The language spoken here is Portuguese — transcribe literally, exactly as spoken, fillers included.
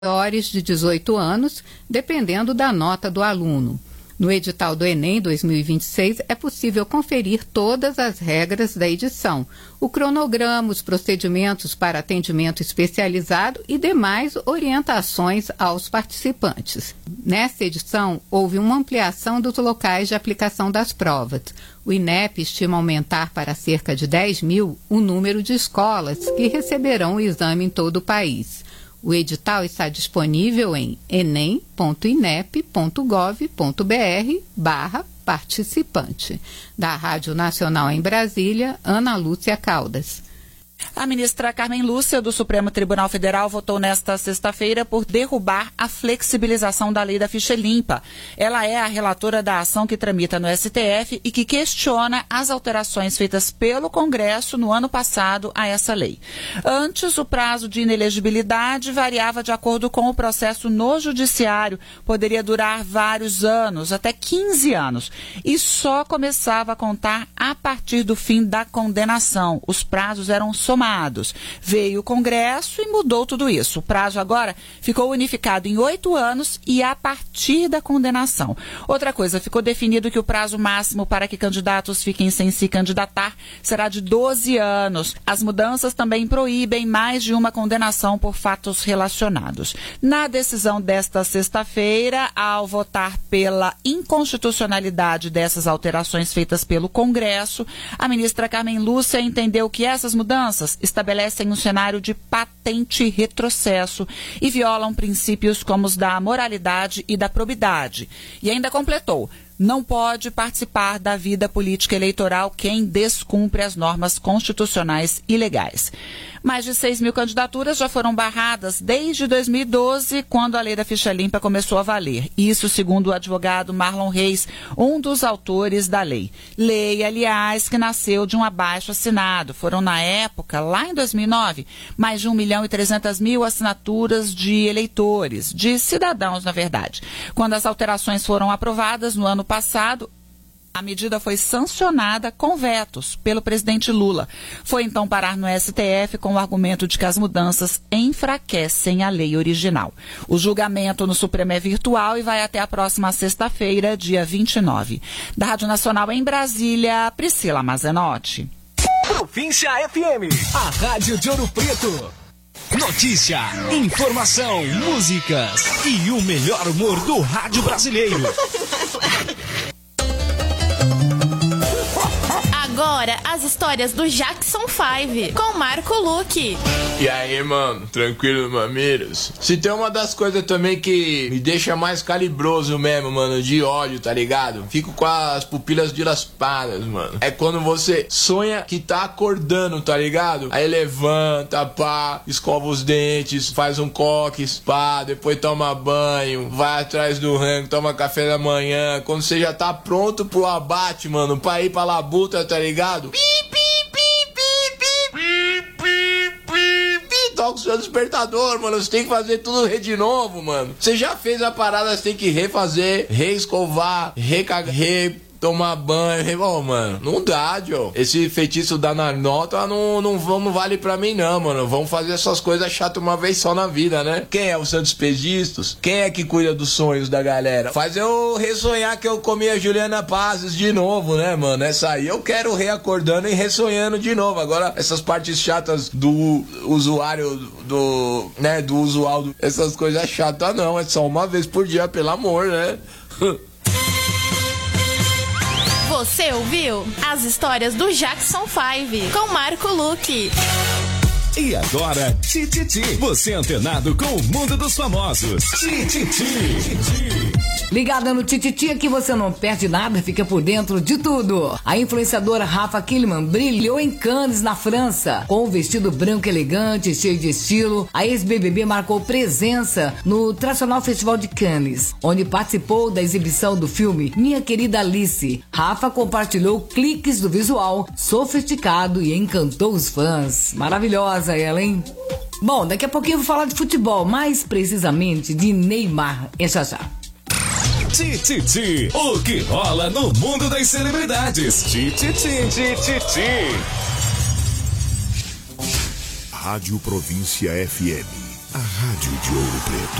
maiores de dezoito anos, dependendo da nota do aluno. No edital do Enem dois mil e vinte e seis é possível conferir todas as regras da edição, o cronograma, os procedimentos para atendimento especializado e demais orientações aos participantes. Nesta edição, houve uma ampliação dos locais de aplicação das provas. O INEP estima aumentar para cerca de dez mil o número de escolas que receberão o exame em todo o país. O edital está disponível em enem ponto inep ponto gov ponto br barra participante. Da Rádio Nacional em Brasília, Ana Lúcia Caldas. A ministra Carmen Lúcia, do Supremo Tribunal Federal, votou nesta sexta-feira por derrubar a flexibilização da lei da ficha limpa. Ela é a relatora da ação que tramita no S T F e que questiona as alterações feitas pelo Congresso no ano passado a essa lei. Antes, o prazo de inelegibilidade variava de acordo com o processo no judiciário. Poderia durar vários anos, até quinze anos, e só começava a contar a partir do fim da condenação. Os prazos eram somados. Veio o Congresso e mudou tudo isso. O prazo agora ficou unificado em oito anos e a partir da condenação. Outra coisa, ficou definido que o prazo máximo para que candidatos fiquem sem se candidatar será de doze anos. As mudanças também proíbem mais de uma condenação por fatos relacionados. Na decisão desta sexta-feira, ao votar pela inconstitucionalidade dessas alterações feitas pelo Congresso, a ministra Carmen Lúcia entendeu que essas mudanças estabelecem um cenário de patente retrocesso e violam princípios como os da moralidade e da probidade. E ainda completou: não pode participar da vida política eleitoral quem descumpre as normas constitucionais e legais. Mais de seis mil candidaturas já foram barradas desde dois mil e doze, quando a lei da ficha limpa começou a valer. Isso segundo o advogado Marlon Reis, um dos autores da lei. Lei, aliás, que nasceu de um abaixo-assinado. Foram, na época, lá em dois mil e nove, mais de um milhão e trezentas mil assinaturas de eleitores, de cidadãos, na verdade. Quando as alterações foram aprovadas no ano passado, a medida foi sancionada com vetos pelo presidente Lula. Foi então parar no S T F com o argumento de que as mudanças enfraquecem a lei original. O julgamento no Supremo é virtual e vai até a próxima sexta-feira, dia vinte e nove. Da Rádio Nacional em Brasília, Priscila Mazenotti. Província F M, a Rádio de Ouro Preto. Notícia, informação, músicas e o melhor humor do rádio brasileiro. Agora, as histórias do Jackson Five, com Marco Luque. E aí, mano, tranquilo, mameiros? Se tem uma das coisas também que me deixa mais calibroso mesmo, mano, de ódio, tá ligado? Fico com as pupilas dilapadas, mano. É quando você sonha que tá acordando, tá ligado? Aí levanta, pá, escova os dentes, faz um coques, pá, depois toma banho, vai atrás do rango, toma café da manhã. Quando você já tá pronto pro abate, mano, pra ir pra labuta, tá ligado? Pi, pi, pi, pi, pi, pi, pi, pi, pi. Toca o seu despertador, mano. Você tem que fazer tudo de novo, mano. Você já fez a parada, você tem que refazer, reescovar, recagar, re... tomar banho, oh, mano, não dá, Joe. Esse feitiço da nota não, não, não vale pra mim, não, mano. Vamos fazer essas coisas chatas uma vez só na vida, né? Quem é o Santos Pegistos? Quem é que cuida dos sonhos da galera? Faz eu ressonhar que eu comi a Juliana Pazes de novo, né, mano? Essa aí eu quero reacordando e ressonhando de novo. Agora, essas partes chatas do usuário, do, né, do usual, essas coisas chatas não. É só uma vez por dia, pelo amor, né? Você ouviu as histórias do Jackson Five, com Marco Luque. E agora, Tititi. Você antenado com o mundo dos famosos. Tititi. Ligada no Tititi, aqui você não perde nada, fica por dentro de tudo. A influenciadora Rafa Kilimann brilhou em Cannes, na França. Com um vestido branco elegante, cheio de estilo, a ex-B B B marcou presença no tradicional Festival de Cannes, onde participou da exibição do filme Minha Querida Alice. Rafa compartilhou cliques do visual sofisticado e encantou os fãs. Maravilhosa ela, hein? Bom, daqui a pouquinho eu vou falar de futebol, mais precisamente de Neymar. É já já. Tititi, o que rola no mundo das celebridades. Tititi, Tititi. Rádio Província F M, a rádio Rádio de Ouro Preto.